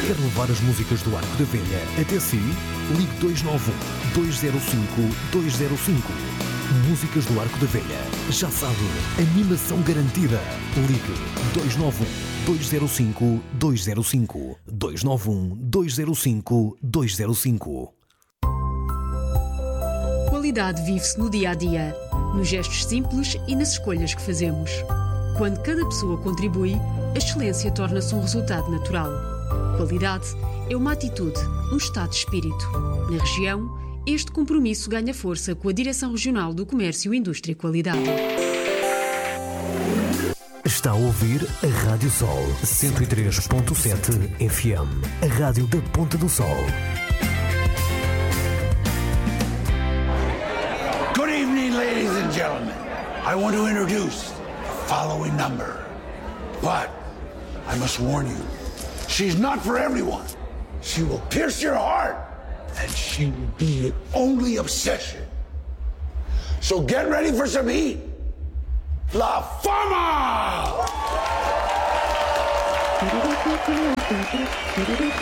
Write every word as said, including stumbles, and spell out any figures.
Quer levar as músicas do Arco da Velha até si? Ligue dois nove um, dois zero cinco, dois zero cinco. Músicas do Arco da Velha. Já sabe, animação garantida. Ligue dois nove um, dois zero cinco, dois zero cinco. dois nove um, dois zero cinco, dois zero cinco. Qualidade vive-se no dia-a-dia, nos gestos simples e nas escolhas que fazemos. Quando cada pessoa contribui, a excelência torna-se um resultado natural. Qualidade é uma atitude, um estado de espírito. Na região, este compromisso ganha força com a Direção Regional do Comércio, Indústria e Qualidade. Está a ouvir a Rádio Sol cento e três ponto sete F M, a rádio da Ponta do Sol. Good evening, ladies and gentlemen. I want to introduce the following number. But I must warn you, she's not for everyone. She will pierce your heart, and she will be your only obsession. So get ready for some heat. La Fama!